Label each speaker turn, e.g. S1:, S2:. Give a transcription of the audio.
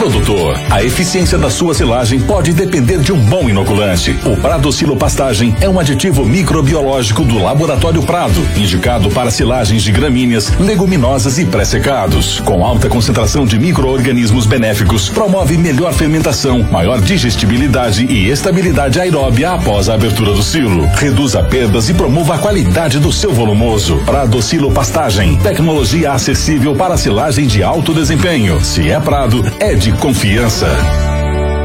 S1: Produtor, a eficiência da sua silagem pode depender de um bom inoculante. O Pradocilo Pastagem é um aditivo microbiológico do Laboratório Prado, indicado para silagens de gramíneas, leguminosas e pré-secados. Com alta concentração de micro-organismos benéficos, promove melhor fermentação, maior digestibilidade e estabilidade aeróbia após a abertura do silo. Reduza perdas e promova a qualidade do seu volumoso. Pradocilo Pastagem, tecnologia acessível para silagem de alto desempenho. Se é Prado, é de confiança.